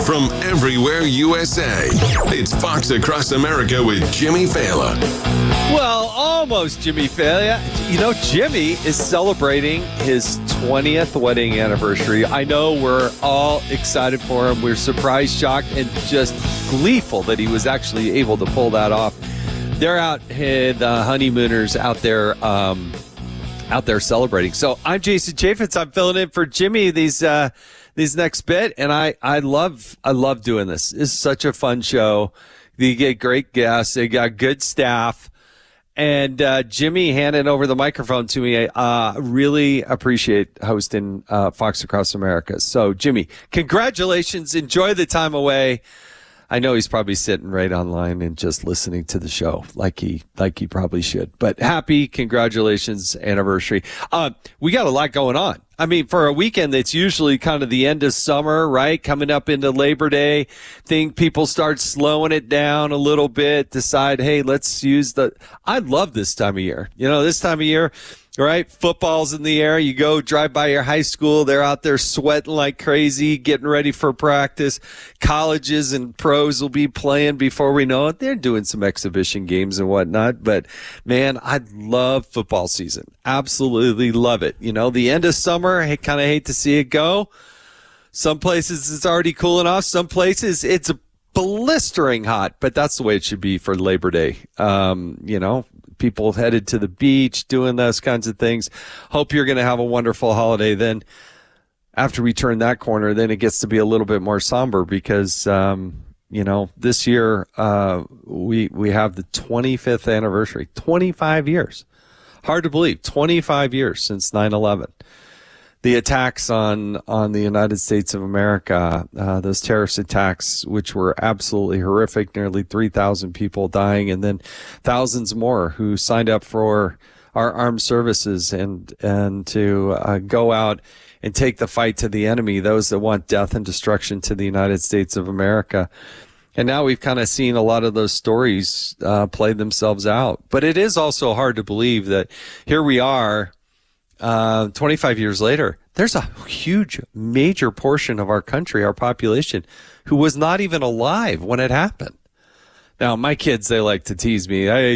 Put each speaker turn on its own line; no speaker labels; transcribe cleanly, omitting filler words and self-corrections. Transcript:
from everywhere USA. It's Fox Across America with Jimmy Fallon.
Well, almost Jimmy Fallon. You know, Jimmy is celebrating his 20th wedding anniversary. I know we're all excited for him. We're surprised, shocked, and just gleeful that he was actually able to pull that off. They're out, the honeymooners out there celebrating. So I'm Jason Chaffetz. I'm filling in for Jimmy these next bit, and I love doing this. This is such a fun show. You get great guests. They got good staff. And Jimmy handing over the microphone to me. I really appreciate hosting Fox Across America. So, Jimmy, congratulations. Enjoy the time away. I know he's probably sitting right online and just listening to the show like he probably should. But happy congratulations anniversary. We got a lot going on. I mean, for a weekend that's usually kind of the end of summer, right? Coming up into Labor Day, people start slowing it down a little bit, decide, hey, let's use I love this time of year. You know, this time of year, right? Football's in the air. You go drive by your high school. They're out there sweating like crazy, getting ready for practice. Colleges and pros will be playing before we know it. They're doing some exhibition games and whatnot. But, man, I love football season. Absolutely love it. You know, the end of summer, I kind of hate to see it go. Some places it's already cooling off. Some places it's blistering hot. But that's the way it should be for Labor Day. You know, people headed to the beach, doing those kinds of things. Hope you're going to have a wonderful holiday. Then after we turn that corner, then it gets to be a little bit more somber because, you know, this year we have the 25th anniversary, 25 years. Hard to believe, 25 years since 9/11. The attacks on the United States of America, those terrorist attacks, which were absolutely horrific, nearly 3,000 people dying, and then thousands more who signed up for our armed services and to go out and take the fight to the enemy, those that want death and destruction to the United States of America. And now we've kind of seen a lot of those stories play themselves out. But it is also hard to believe that here we are, 25 years later, there's a huge, major portion of our country, our population, who was not even alive when it happened. Now, my kids, they like to tease me.